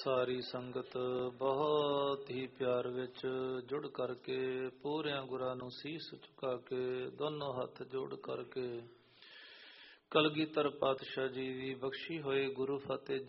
ਸਾਰੀ ਸੰਗਤ ਬਹੁਤ ਹੀ ਪਿਆਰ ਵਿੱਚ ਜੁੜ ਕਰਕੇ ਪੂਰਿਆਂ ਗੁਰਾਂ ਨੂੰ ਸੀਸ ਝੁਕਾ ਕੇ ਦੋਨੋਂ ਹੱਥ ਜੋੜ ਕਰਕੇ ਕਲਗੀਧਰ ਪਾਤਸ਼ਾਹ ਜੀ ਦੀ ਬਖਸ਼ੀ ਹੋਈ ਗੁਰੂ ਫਤਿਹ